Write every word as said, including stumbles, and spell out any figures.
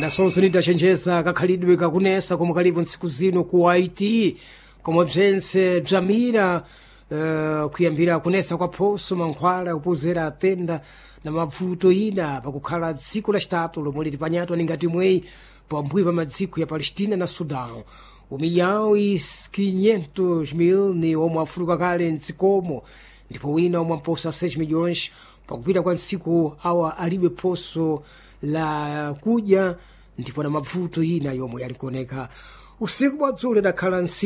nasonso nitachenjeza kakhalidwe kakunesa komwe kalipo ntsiku zino ku Haiti komwe bzentse bzamira uh, kuyambira kunesa kwa phoso mankhwala kupozera atenda na mabvuto ina pakukhala dziko lacitatu lomwe lili panyatwa ningati mweyi pambuyo pa madziko ya Palestina na Sudan. Umilhão e quinhentos mil ni omwe afuluka kale mdzikomo ndipo wina omwe amposa seis milhões pakupita kwa ntsiku awa alibe phoso la kudya ndipo na mabvuto ina yomwe yalikuoneka usiku bwadzulo dakhala